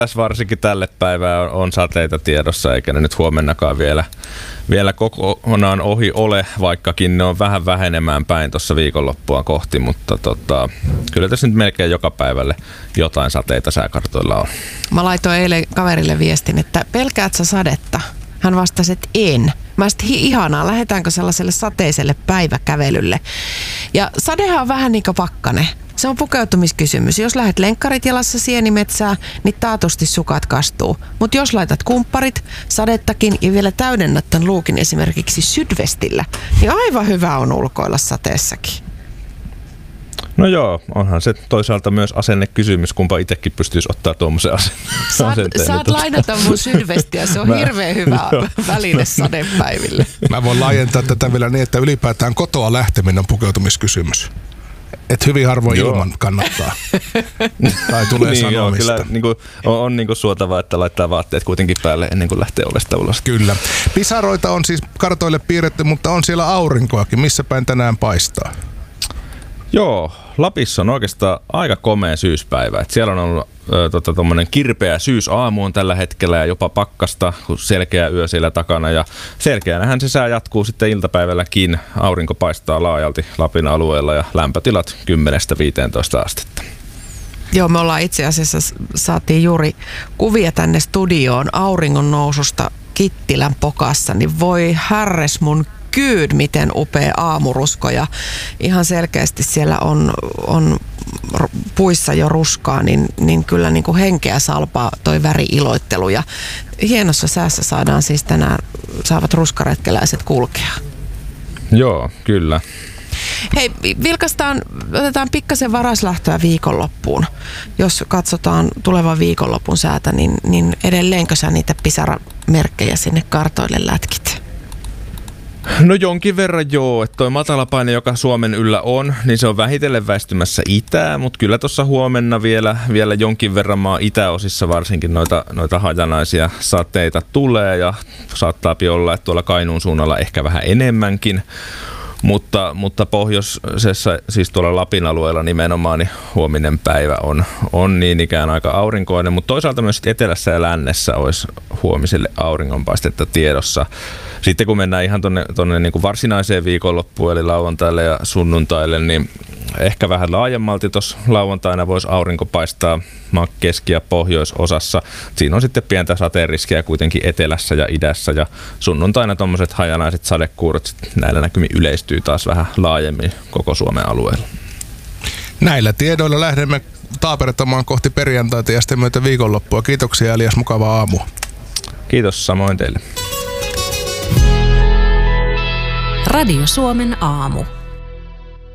Varsinkin tälle päivään on sateita tiedossa, eikä ne nyt huomennakaan vielä kokonaan ohi ole, vaikkakin ne on vähän vähenemään päin tuossa viikonloppua kohti, mutta kyllä tässä nyt melkein joka päivälle jotain sateita sääkartoilla on. Mä laitoin eilen kaverille viestin, että pelkäät sä sadetta? Hän vastasi, että en. Mä sitten ihanaa, lähdetäänkö sellaiselle sateiselle päiväkävelylle. Ja sadehan on vähän niin kuin pakkane. Se on pukeutumiskysymys. Jos lähdet lenkkarit jalassa sienimetsää, niin taatusti sukat kastuu. Mutta jos laitat kumpparit, sadettakin ja vielä täydennät tämän luukin esimerkiksi sydvestillä, niin aivan hyvä on ulkoilla sateessakin. No joo, onhan se toisaalta myös asennekysymys, kumpa itsekin pystyisi ottaa tuommoisen asenteen. Saat lainata mun sydvestiä, se on hirveän hyvä väline sadepäiville. Mä voin laajentaa tätä vielä niin, että ylipäätään kotoa lähteminen on pukeutumiskysymys. Et hyvin harvoin ilman kannattaa. Tai tulee niin, sanomista. Kyllä on suotavaa, että laittaa vaatteet kuitenkin päälle ennen kuin lähtee ovesta ulos. Kyllä. Pisaroita on siis kartoille piirretty, mutta on siellä aurinkoakin. Missä päin tänään paistaa? Joo, Lapissa on oikeastaan aika komea syyspäivä. Et siellä on ollut tommonen kirpeä syysaamu on tällä hetkellä ja jopa pakkasta, kun selkeä yö siellä takana. Ja selkeänähän se sää jatkuu sitten iltapäivälläkin. Aurinko paistaa laajalti Lapin alueella ja lämpötilat 10–15 astetta. Joo, me ollaan itse asiassa, saatiin juuri kuvia tänne studioon auringon noususta Kittilän Pokassa, niin voi härres mun kyyd, miten upea aamurusko ja ihan selkeästi siellä on puissa jo ruskaa, niin kyllä niin kuin henkeä salpaa toi väri-iloittelu ja hienossa säässä saadaan siis tänään, saavat ruskaretkeläiset kulkea. Joo, kyllä. Hei, otetaan pikkasen varaslähtöä viikonloppuun. Jos katsotaan tulevan viikonlopun säätä, niin edelleenkö sä niitä pisaramerkkejä sinne kartoille lätkit? No jonkin verran joo, että toi matalapaine, joka Suomen yllä on, niin se on vähitellen väistymässä itään, mutta kyllä tuossa huomenna vielä jonkin verran maan itäosissa varsinkin noita hajanaisia sateita tulee ja saattaa olla, että tuolla Kainuun suunnalla ehkä vähän enemmänkin. Mutta pohjoisessa, siis tuolla Lapin alueella nimenomaan, niin huominen päivä on niin ikään aika aurinkoinen, mutta toisaalta myös etelässä ja lännessä olisi huomiselle auringonpaistetta tiedossa. Sitten kun mennään ihan tuonne niin kuin varsinaiseen viikonloppuun, eli lauantaille ja sunnuntaille, niin ehkä vähän laajemmalti tuossa lauantaina voisi aurinko paistaa keski- ja pohjoisosassa. Siinä on sitten pientä sateenriskiä kuitenkin etelässä ja idässä, ja sunnuntaina tuommoiset hajanaiset sadekuurot näillä näkymin yleistyy taas vähän laajemmin koko Suomen alueella. Näillä tiedoilla lähdemme taapertamaan kohti perjantaita ja sitten myötä viikonloppua. Kiitoksia Elias, mukavaa aamua. Kiitos samoin teille. Radio Suomen aamu.